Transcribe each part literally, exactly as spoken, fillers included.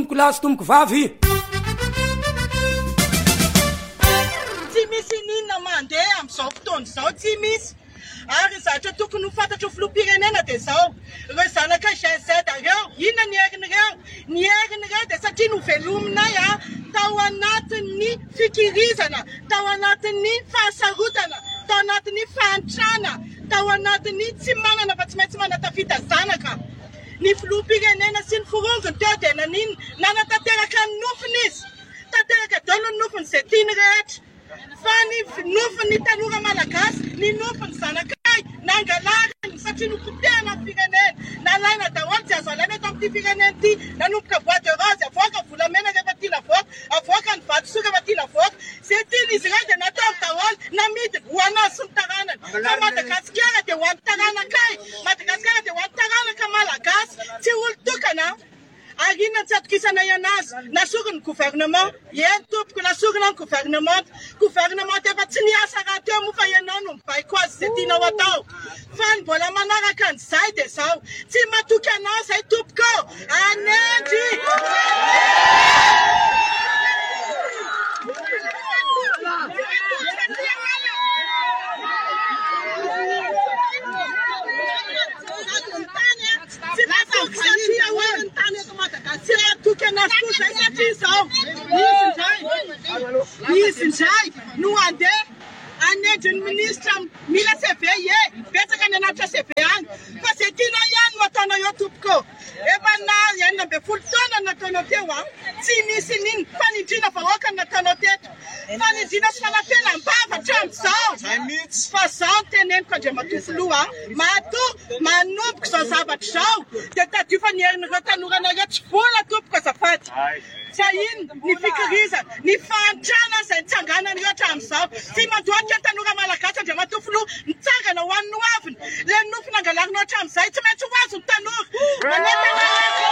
tompoko lahy sy tompoko vavy. Tsy misy ninona mandeha amin'izao fotoana izao, tsy misy. Ary zatra tokony ho fantatro filoham-pirenena dia izao. Ireo zanaka G Z ireo, inona ny herin'ireo? Ny herin'ireo dia satria novelominay a, tao anatin'ny fikirizana, tao anatin'ny fahasarotana, tao anatin'ny fahantrana, tao anatin'ny tsy manana fa tsy maintsy manatafita zanaka. Ny filoham-pirenena sy ny forongony teo dia nanino? Nanatanteraka ny nofiny izy. Tanteraka daholo ny nofiny izay tiany rehetra. Fa ny nofin'ny tanora malagasy, ny nofin'ny zanakay, nangalariny satria nopotehana ny firenena. Nalaina daholo tsy azo alaina eto amin'ity firenena ity. Nanomboka bois de rose, avoaka volamena rehefa tia lavoaka, avoaka ny vatosoa rehefa tia lavoaka. Izay tian'izy ireo dia natao daholo namidy ho anazy sy ny taranany. Fa Madagasikara dia ho an'ny taranakay, Madagasikara dia ho an'ny taranaka malagasy, tsy olo-tokana. Ary inona tsy atokisana anazy? Nasorony gouvernement, eny tompoko nasorona ny gouvernement. Gouvernement efa tsy niasa raha teo moa fa ianao no mibaiko azy izay tianao atao. Fa ny mbola manaraka an'izay dia izao. Tsy matoky anao izay tompoko. Anendy! Izy ndray no andeha anendy ny ministra mila C V e, betsaka ny anatra C V any. Fa izay tianao ihany no ataonao eo tompoko. Efa na enina ambin'ny folo taona no nataonao teo a, tsy misy nino fanindriana vahoaka no nataonao teto. Fanindriana sy fanafelam-bava hatramin'izao. Fa izao no teneniko Andriamatoa Filoha, matoa manomboka izao zavatra izao dia tadio fa ny herin'ireo tanora rehetra vola tompoko azafady. Sa ino ny fikirizana, ny fahantrana izay nitsanganany rehetra amin'izao. Tsy mandohatra ny tanora malagasy Andriamatoa Filoha nitsangana ho an'ny noaviny. Le nofiny angalarinao hatramin'izay tsy maintsy ho azo ny tanora. Manentana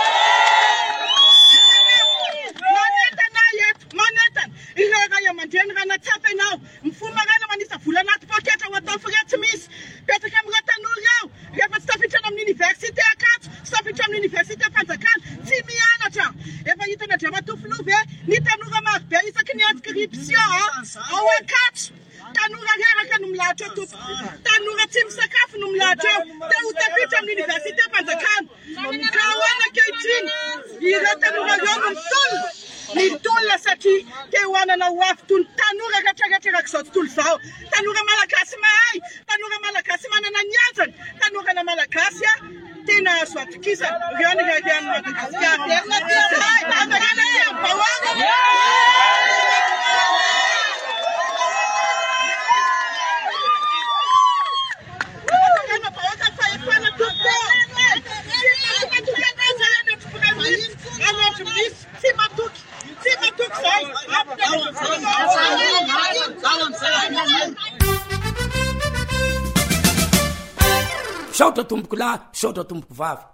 manentana eto, manentana. Ireo ray aman-dreny raha natsapa ianao, mifomarana manisa vola anaty poketra ho atao fire tsy misy. Petraka amin'ireo tanora ao, rehefa tsy tafiditra amin'ny université Ankatso, tsy tafiditra amin'ny université Fanjakana, tsy mianatra. Efa hitan'ny Andriamatoa Filoha ve ny tanora marobe isaky ny inscription ao Ankatso. Tanora reraka no milahatra eo tompoko. Tanora tsy misakafo no milahatra eo. Te ho tafiditra amin'ny université Fanjakana. Ka ahoana ankehitriny? Ireo tanora ireo no mitolona. Mitolona satria te ho anana ho avy toy ny tanora rehetrarehetra arak'izao tontolo izao. Tanora malagasy mahay, tanora malagasy manana ny azany, tanora na malagasy a tena azo atokisana. Ireo ny reheany Madagasikara. Saotra tompoko lahy, saotra tompoko vavy.